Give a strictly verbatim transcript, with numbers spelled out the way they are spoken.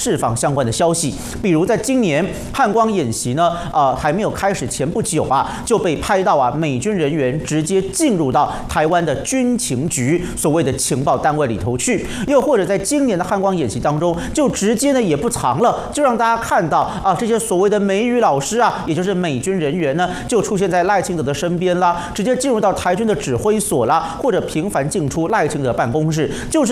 释放相关的消息。比如在今年汉光演习呢，呃，还没有开始前不久啊，就被拍到啊，美军人员直接进入到台湾的军情局所谓的情报单位里头去，又或者在今年的汉光演习当中，就直接呢也不藏了，就让大家看到啊，这些所谓的美语老师啊，也就是美军人员呢，就出现在赖清德的身边啦，直接进入到台军的指挥所啦，或者频繁进出赖清德办公室，就是。